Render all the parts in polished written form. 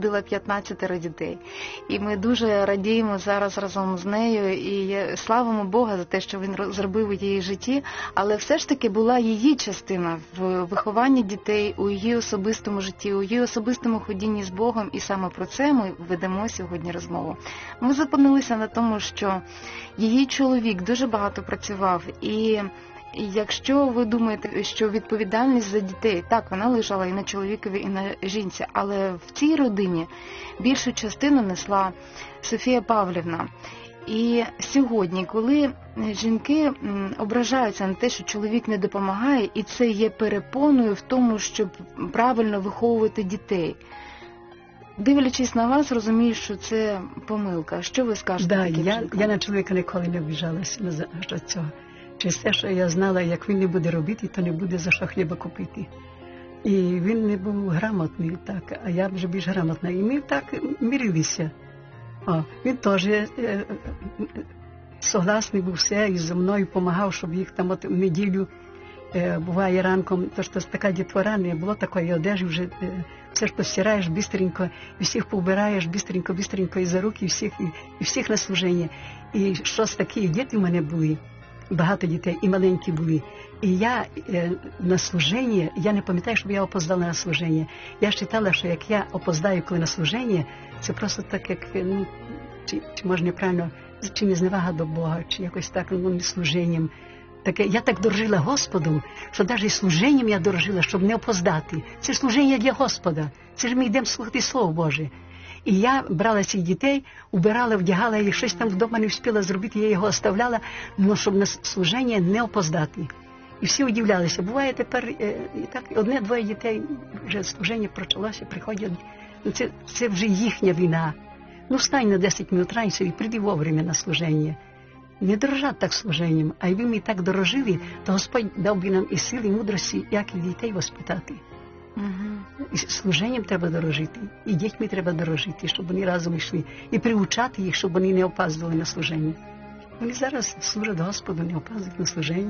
народила 15 дітей. І ми дуже радіємо зараз разом з нею і славимо Бога за те, що Він зробив у її житті, але все ж таки була її частина в вихованні дітей, у її особистому житті, у її особистому ходінні з Богом, і саме про це ми ведемо сьогодні розмову. Ми зупинилися на тому, що її чоловік дуже багато працював, і якщо ви думаєте, що відповідальність за дітей, так, вона лежала і на чоловікові, і на жінці, але в цій родині більшу частину несла Софія Павлівна. І сьогодні, коли жінки ображаються на те, що чоловік не допомагає, і це є перепоною в тому, щоб правильно виховувати дітей, дивлячись на вас, розумію, що це помилка. Що ви скажете таким жінкам? Я на чоловіка ніколи не обіжалася за цього. Через те, що я знала, як він не буде робити, то не буде за що хліба купити. І він не був грамотний, так, а я вже більш грамотна. І ми так мирилися. Він теж согласний був все, і зі мною допомагав, щоб їх там от в неділю, буває ранком, то що така дітвора, не було такої одежі, вже все ж постираєш бистренько, і всіх повбираєш бистренько і за руки, і всіх на служення. І щось такі діти в мене були, багато дітей, і маленькі були. І я на служення, я не пам'ятаю, щоб я опоздала на служення. Я вважала, що як я опоздаю коли на служення, це просто так, як, чи може неправильно, чи не зневага до Бога, чи якось так, не служенням. Таке, я так дорожила Господом, що навіть служенням я дорожила, щоб не опоздати. Це ж служення для Господа. Це ж ми йдемо слухати Слово Боже. І я брала цих дітей, убирала, вдягала їх, щось там вдома не встигла зробити, я його оставляла, щоб на служення не опоздати. І всі удивлялися. Буває тепер, і так, одне-двоє дітей, вже служення почалося, приходять. Це вже їхня вина. Встань на 10 минут раніше і прийди вовремя на служення. Не дорожать так служенням, а якби ми так дорожили, то Господь дав би нам і сили, і мудрості, як і дітей воспитати. І служенням треба дорожити, і дітьми треба дорожити, щоб вони разом йшли, і приучати їх, щоб вони не опаздували на служення. Вони зараз служать Господу, не опаздують на служення.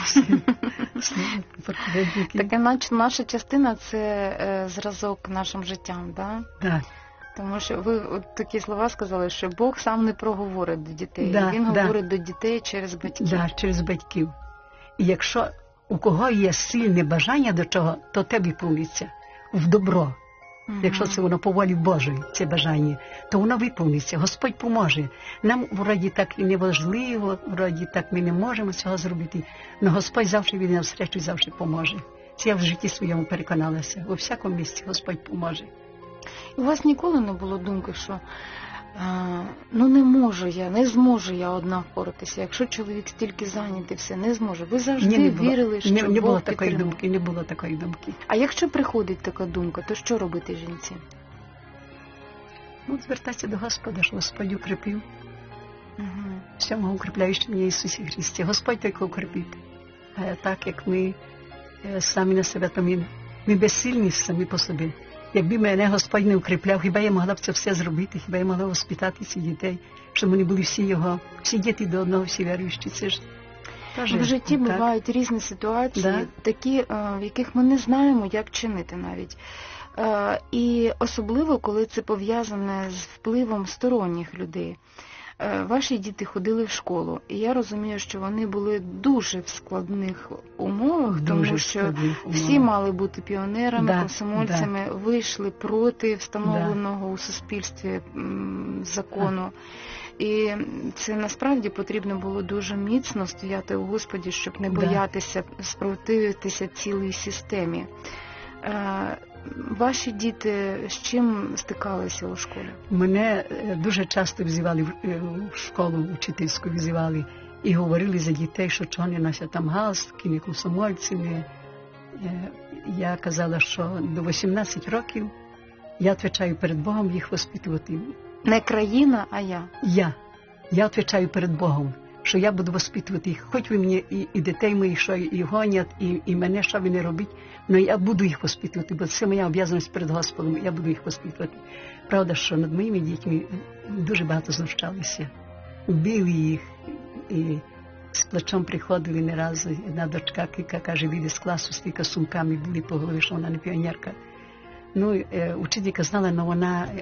Таке наша частина – це зразок нашим життям, так? Так. Тому що ви от такі слова сказали, що Бог сам не проговорить до дітей, Він говорить до дітей через батьків. Так, через батьків. І якщо у кого є сильне бажання до чого, то те виповниться в добро. Якщо це воно по волі Божої, це бажання, то воно виповниться, Господь поможе. Нам вроді так і неважливо, вроді так ми не можемо цього зробити, але Господь завжди віде навстречу і завжди поможе. Це я в житті своєму переконалася, у всякому місці Господь поможе. У вас ніколи не було думки, що не можу я, не зможу я одна впоратися, якщо чоловік стільки зайнятий, все, не зможе. Ви завжди вірили, що не було Бог такої підтримує. думки, не було такої думки. А якщо приходить така думка, то що робити жінці? Звертатися до Господа, що Господь укріпив. Всьому укріпляючи мене Ісусі Христі. Господь тільки укріпить. А так, як ми самі на себе, то ми безсильні самі по собі. Якби мене Господь не укріпляв, хіба я могла б це все зробити, хіба я могла воспитати цих дітей, щоб вони були всі діти до одного, всі віруючі. Це ж в житті бувають різні ситуації, такі, в яких ми не знаємо, як чинити навіть. І особливо, коли це пов'язане з впливом сторонніх людей. Ваші діти ходили в школу, і я розумію, що вони були дуже в складних умовах, тому що всі мали бути піонерами, комсомольцями, вийшли проти встановленого у суспільстві закону. І це насправді потрібно було дуже міцно стояти у Господі, щоб не боятися спротивитися цілій системі. Ваші діти з чим стикалися у школі? Мене дуже часто взивали в школу учительську, взивали і говорили за дітей, що чого не носять там галстуки, не комсомольці. Я казала, що до 18 років я відповідаю перед Богом їх воспитувати. Не країна, а я? Я відповідаю перед Богом, що я буду воспитувати їх. Хоч ви мені і дітей моїх, що і гонять, і мене, що ви не робіть, але я буду їх воспитувати, бо це моя обов'язаність перед Господом, я буду їх воспитувати. Правда, що над моїми дітьми дуже багато знущалися. Били їх, і з плачом приходили не раз. Одна дочка, яка каже, вийде з класу, стільки сумками були по голові, що вона не піонерка. Учителька знала, але вона